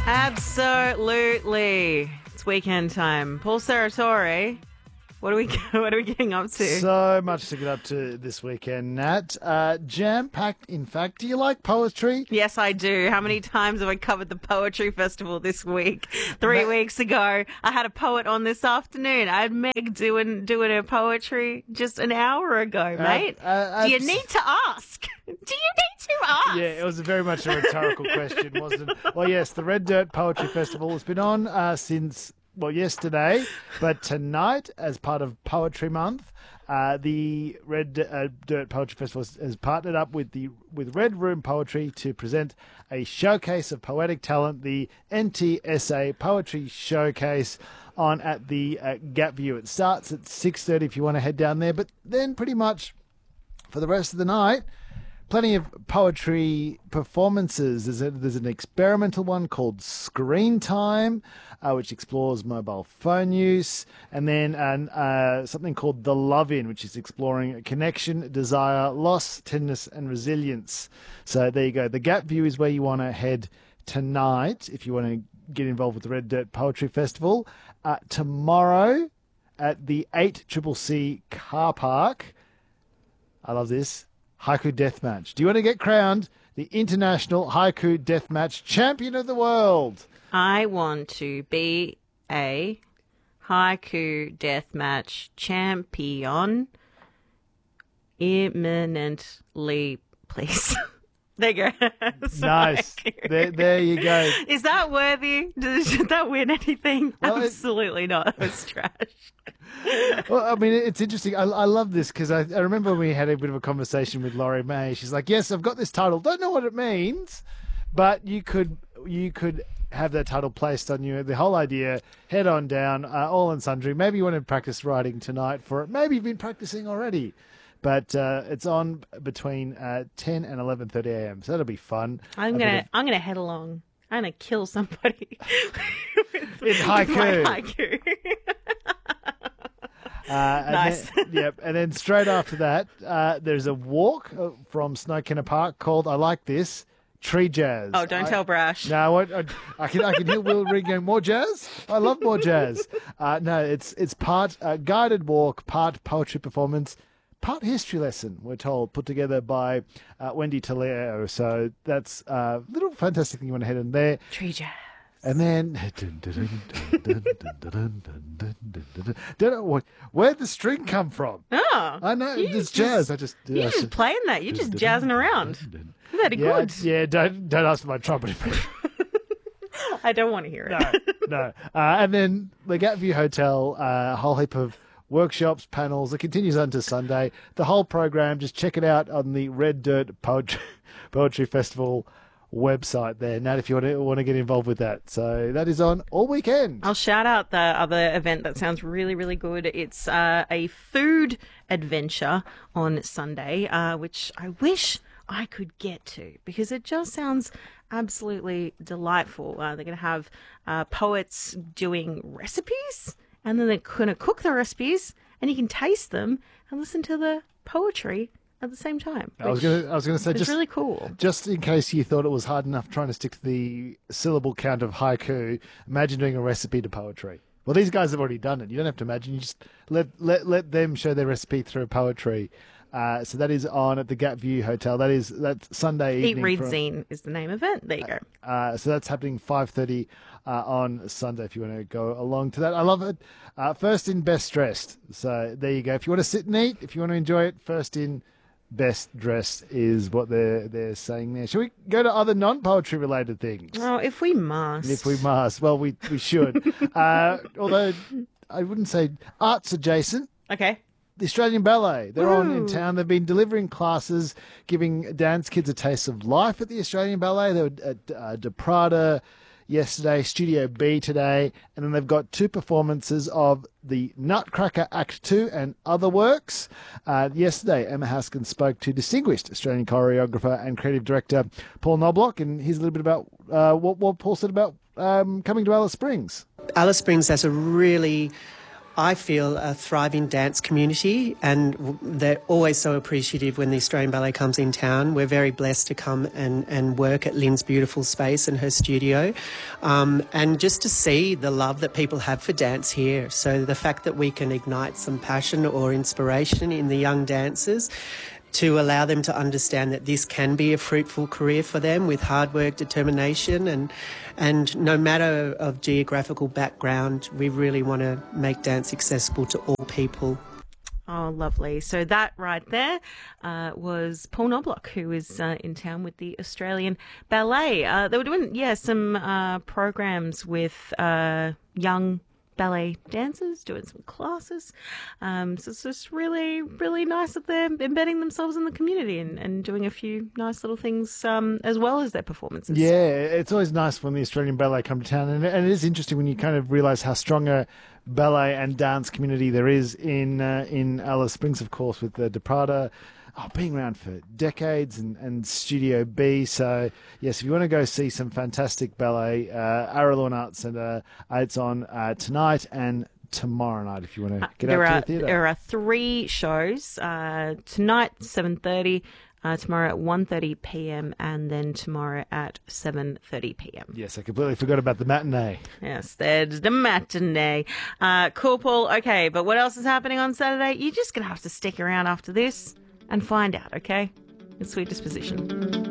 Absolutely. It's weekend time. Paul Serratore, what are we getting up to? So much to get up to this weekend, Nat. Jam-packed, in fact. Do you like poetry? Yes, I do. How many times have I covered the Poetry Festival this week? 3 weeks ago, I had a poet on this afternoon. I had Meg doing her poetry just an hour ago, mate. Do you need to ask? Do you need to ask? Yeah, it was very much a rhetorical question, wasn't it? Well, yes, the Red Dirt Poetry Festival has been on since... yesterday, but tonight, as part of Poetry Month, the Red Dirt Poetry Festival has partnered up with Red Room Poetry to present a showcase of poetic talent, the NTSA Poetry Showcase, on at the Gap View. It starts at 6:30 if you want to head down there, but then pretty much for the rest of the night, plenty of poetry performances. There's an experimental one called Screen Time, which explores mobile phone use, and then something called The Love-In, which is exploring connection, desire, loss, tenderness, and resilience. So there you go. The Gap View is where you want to head tonight if you want to get involved with the Red Dirt Poetry Festival. Tomorrow at the 8CCC car park, I love this, Haiku Deathmatch. Do you want to get crowned the International Haiku Deathmatch Champion of the World? I want to be a Haiku Deathmatch champion imminently, please. There you go. Nice. There you go. Is that worthy? Should that win anything? Well, absolutely not. It was trash. Well, I mean, it's interesting. I love this because I remember we had a bit of a conversation with Laurie May. She's like, yes, I've got this title. Don't know what it means, but you could have that title placed on you. The whole idea, head on down, all and sundry. Maybe you want to practice writing tonight for it. Maybe you've been practicing already. But it's on between 10 and 11:30 a.m. So that'll be fun. I'm gonna head along. I'm gonna kill somebody in haiku. Haiku. Nice. And then straight after that, there's a walk from Snowkinner Park called, I like this, Tree Jazz. Oh, don't tell Brash. No, I can hear Will Ring going, more jazz? I love more jazz. No, it's part guided walk, part poetry performance, part history lesson, we're told, put together by Wendy Taleo. So that's a little fantastic thing you want to head in there. Tree Jazz. And then, don't know where'd the string come from? Oh, I know it's jazz. You're just playing that. You're just jazzing around. Very good. Yeah. Don't ask for my trumpet. I don't want to hear it. No. And then the Gap View Hotel, a whole heap of workshops, panels. It continues on to Sunday. The whole program. Just check it out on the Red Dirt Poetry Festival website there, Nat, if you want to get involved with that. So that is on all weekend. I'll shout out the other event that sounds really, really good. It's a food adventure on Sunday, which I wish I could get to because it just sounds absolutely delightful. They're going to have poets doing recipes, and then they're going to cook the recipes, and you can taste them and listen to the poetry at the same time. I was going to say, it's really cool. Just in case you thought it was hard enough trying to stick to the syllable count of haiku, imagine doing a recipe to poetry. Well, these guys have already done it. You don't have to imagine. You just let them show their recipe through poetry. So that is on at the Gap View Hotel. That's Sunday evening. Eat, Read, Zine is the name of it. There you go. So that's happening 5:30 on Sunday if you want to go along to that. I love it. First in, best dressed. So there you go. If you want to sit and eat, if you want to enjoy it, first in, best dressed is what they're saying there. Should we go to other non-poetry related things? Oh, if we must. If we must. Well, we should. Although I wouldn't say arts adjacent. Okay. The Australian Ballet. They're on in town. They've been delivering classes, giving dance kids a taste of life at the Australian Ballet. They were at De Prada yesterday, Studio B today, and then they've got 2 performances of the Nutcracker Act 2 and other works. Yesterday, Emma Haskin spoke to distinguished Australian choreographer and creative director Paul Knobloch, and here's a little bit about what Paul said about coming to Alice Springs. Alice Springs has a really I feel, a thriving dance community, and they're always so appreciative when the Australian Ballet comes in town. We're very blessed to come and work at Lynn's beautiful space and her studio, and just to see the love that people have for dance here. So the fact that we can ignite some passion or inspiration in the young dancers to allow them to understand that this can be a fruitful career for them with hard work, determination, and no matter of geographical background, we really want to make dance accessible to all people. Oh, lovely. So that right there was Paul Knobloch, who was in town with the Australian Ballet. They were doing, some programs with young ballet dancers, doing some classes. So it's just really, really nice that they're embedding themselves in the community and doing a few nice little things as well as their performances. Yeah, it's always nice when the Australian Ballet come to town, and it is interesting when you kind of realise how strong a ballet and dance community there is in Alice Springs, of course, with the De Prada. Being around for decades and Studio B. So, yes, if you want to go see some fantastic ballet, Aralorn Arts Centre, it's on tonight and tomorrow night if you want to get out to the theatre. There are 3 shows. Tonight, 7:30, tomorrow at 1:30 p.m, and then tomorrow at 7:30 p.m. Yes, I completely forgot about the matinee. Yes, there's the matinee. Cool, Paul. Okay, but what else is happening on Saturday? You're just going to have to stick around after this and find out, okay? It's Sweet Disposition.